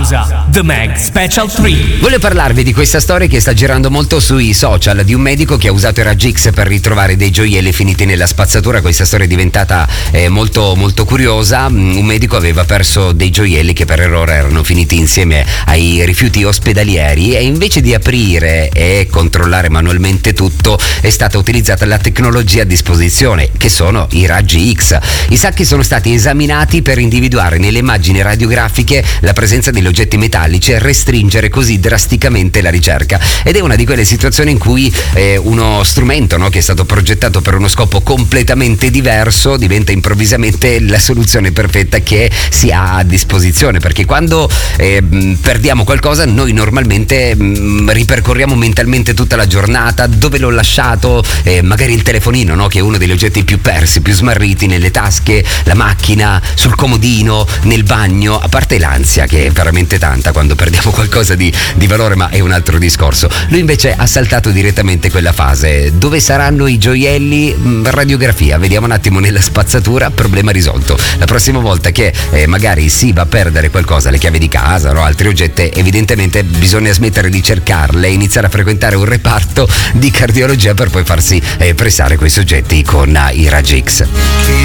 The Mag Special 3. Voglio parlarvi di questa storia che sta girando molto sui social, di un medico che ha usato i raggi X per ritrovare dei gioielli finiti nella spazzatura. Questa storia è diventata molto curiosa. Un medico aveva perso dei gioielli che per errore erano finiti insieme ai rifiuti ospedalieri, e invece di aprire e controllare manualmente tutto è stata utilizzata la tecnologia a disposizione, che sono i raggi X. I sacchi sono stati esaminati per individuare nelle immagini radiografiche la presenza degli oggetti metallici e restringere così drasticamente la ricerca. Ed è una di quelle situazioni in cui uno strumento, no, che è stato progettato per uno scopo completamente diverso diventa improvvisamente la soluzione perfetta che si ha a disposizione, perché quando perdiamo qualcosa noi normalmente ripercorriamo mentalmente tutta la giornata, dove l'ho lasciato, magari il telefonino, no, che è uno degli oggetti più persi, più smarriti, nelle tasche, la macchina, sul comodino, nel bagno, a parte l'ansia che è veramente tanta quando perdiamo qualcosa di valore, ma è un altro discorso. Lui invece ha saltato direttamente quella fase. Dove saranno i gioielli? Radiografia, vediamo un attimo nella spazzatura, problema risolto. La prossima volta che magari si va a perdere qualcosa, le chiavi di casa o no, altri oggetti, evidentemente bisogna smettere di cercarle e iniziare a frequentare un reparto di cardiologia per poi farsi pressare quei soggetti con i raggi X.